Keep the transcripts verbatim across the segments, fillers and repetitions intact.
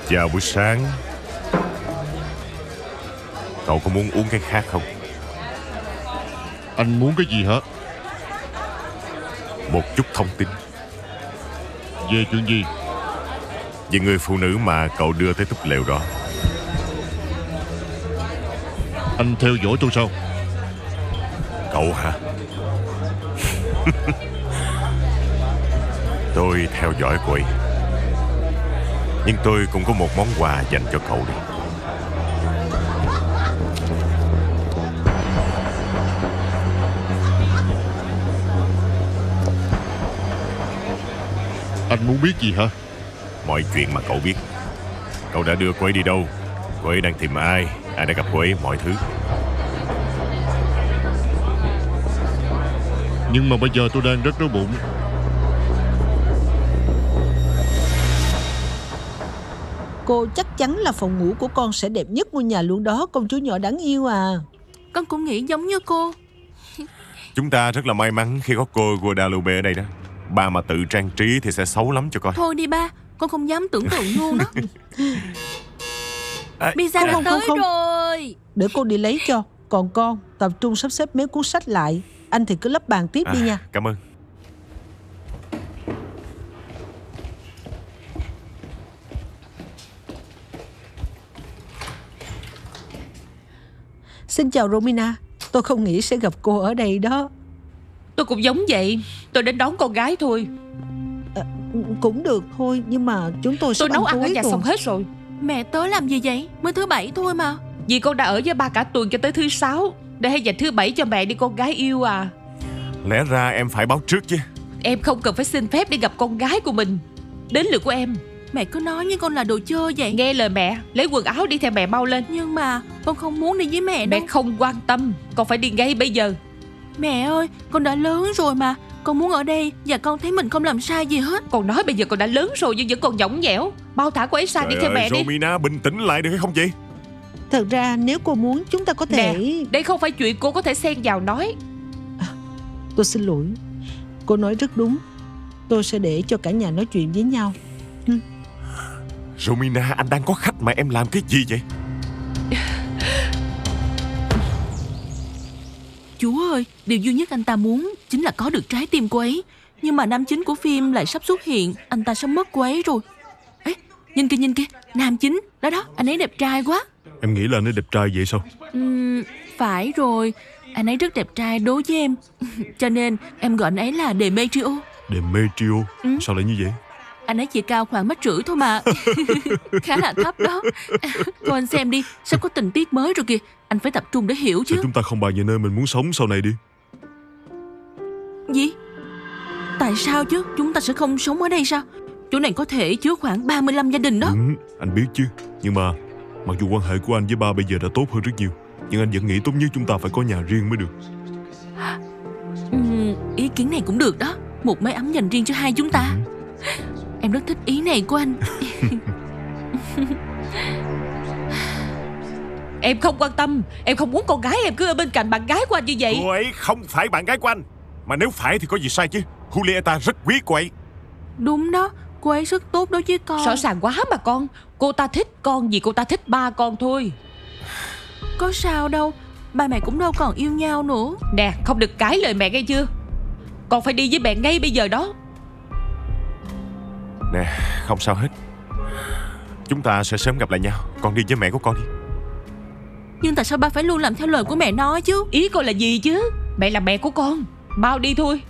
Chào buổi sáng. Cậu có muốn uống cái khác không? Anh muốn cái gì hả? Một chút thông tin. Về chuyện gì? Về người phụ nữ mà cậu đưa tới túp lều đó. Anh theo dõi tôi sao? Cậu hả? Tôi theo dõi cô ấy. Nhưng tôi cũng có một món quà dành cho cậu đi. Anh muốn biết gì hả? Mọi chuyện mà cậu biết. Cậu đã đưa cô ấy đi đâu? Cô ấy đang tìm ai? Ai đã gặp cô ấy? Mọi thứ. Nhưng mà bây giờ tôi đang rất đói bụng. Cô chắc chắn là phòng ngủ của con sẽ đẹp nhất ngôi nhà luôn đó, công chúa nhỏ đáng yêu à. Con cũng nghĩ giống như cô. Chúng ta rất là may mắn khi có cô Guadalupe ở đây đó. Ba mà tự trang trí thì sẽ xấu lắm cho coi. Thôi đi ba, con không dám tưởng tượng luôn đó. À, Pizza đã không, tới không, không. rồi. Để cô đi lấy cho. Còn con tập trung sắp xếp mấy cuốn sách lại. Anh thì cứ lắp bàn tiếp à, đi nha. Cảm ơn. Xin chào Romina. Tôi không nghĩ sẽ gặp cô ở đây đó. Tôi cũng giống vậy. Tôi đến đón con gái thôi. à, Cũng được thôi. Nhưng mà chúng tôi Tôi sắp nấu ăn ở tối nhà rồi. xong hết rồi. Mẹ tới làm gì vậy? Mới thứ bảy thôi mà. Vì con đã ở với ba cả tuần cho tới thứ sáu. Để hay dành thứ bảy cho mẹ đi con gái yêu à. Lẽ ra em phải báo trước chứ. Em không cần phải xin phép để gặp con gái của mình. Đến lượt của em. Mẹ cứ nói như con là đồ chơi vậy. Nghe lời mẹ. Lấy quần áo đi theo mẹ mau lên. Nhưng mà con không muốn đi với mẹ đâu. Mẹ không quan tâm. Con phải đi ngay bây giờ. Mẹ ơi, con đã lớn rồi mà. Con muốn ở đây và con thấy mình không làm sai gì hết. Con nói bây giờ con đã lớn rồi nhưng vẫn còn nhõng nhẽo. Mau thả cô ấy sang đi theo mẹ đi. Romina, bình tĩnh lại được hay không vậy? Thật ra nếu cô muốn chúng ta có thể... Nè, đây không phải chuyện cô có thể xen vào nói. à, Tôi xin lỗi. Cô nói rất đúng. Tôi sẽ để cho cả nhà nói chuyện với nhau. ừ. Romina, anh đang có khách mà em làm cái gì vậy? Chúa ơi, điều duy nhất anh ta muốn chính là có được trái tim cô ấy. Nhưng mà nam chính của phim lại sắp xuất hiện. Anh ta sắp mất cô ấy rồi. Ê, nhìn kìa nhìn kìa, nam chính. Đó đó, anh ấy đẹp trai quá. Em nghĩ là anh ấy đẹp trai vậy sao? uhm, Phải rồi, anh ấy rất đẹp trai đối với em. Cho nên em gọi anh ấy là Demetrio. Demetrio? Ừ. Sao lại như vậy? Anh ấy chỉ cao khoảng mét rưỡi thôi mà. Khá là thấp đó. Thôi anh xem đi, sắp có tình tiết mới rồi kìa. Anh phải tập trung để hiểu chứ. Sao chúng ta không bàn về nơi mình muốn sống sau này đi? Gì? Tại sao chứ? Chúng ta sẽ không sống ở đây sao? Chỗ này có thể chứa khoảng ba mươi lăm gia đình đó. Đúng, anh biết chứ. Nhưng mà mặc dù quan hệ của anh với ba bây giờ đã tốt hơn rất nhiều, nhưng anh vẫn nghĩ tốt nhất chúng ta phải có nhà riêng mới được. uhm, Ý kiến này cũng được đó. Một mái ấm dành riêng cho hai chúng ta. Ừ. Em rất thích ý này của anh. Em không quan tâm. Em không muốn con gái em cứ ở bên cạnh bạn gái của anh như vậy. Cô ấy không phải bạn gái của anh. Mà nếu phải thì có gì sai chứ. Julieta rất quý cô ấy. Đúng đó, cô ấy rất tốt đối với con. Rõ ràng quá mà con. Cô ta thích con vì cô ta thích ba con thôi. Có sao đâu, ba mẹ cũng đâu còn yêu nhau nữa. Nè, không được cãi lời mẹ nghe chưa? Con phải đi với mẹ ngay bây giờ đó. Nè, không sao hết. Chúng ta sẽ sớm gặp lại nhau. Con đi với mẹ của con đi. Nhưng tại sao ba phải luôn làm theo lời của mẹ nói chứ? Ý con là gì chứ? Mẹ là mẹ của con. Mau đi thôi.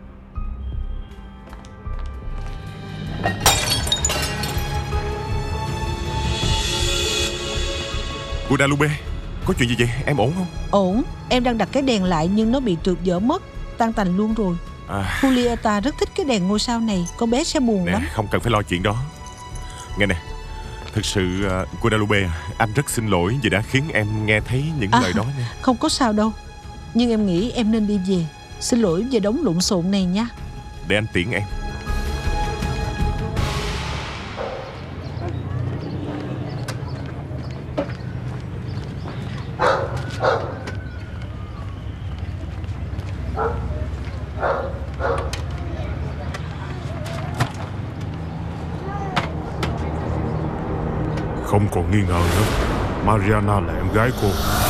Guadalupe, có chuyện gì vậy? Em ổn không? Ổn. Em đang đặt cái đèn lại nhưng nó bị trượt dở mất. Tan tành luôn rồi. à, Julieta rất thích cái đèn ngôi sao này. Con bé sẽ buồn Nè, lắm. không cần phải lo chuyện đó. Nghe nè, thực sự uh, Guadalupe, anh rất xin lỗi vì đã khiến em nghe thấy những À. lời đó nha. Không có sao đâu. Nhưng em nghĩ em nên đi về. Xin lỗi về đống lộn xộn này nha. Để anh tiễn em. Không còn nghi ngờ nữa, Mariana là em gái cô.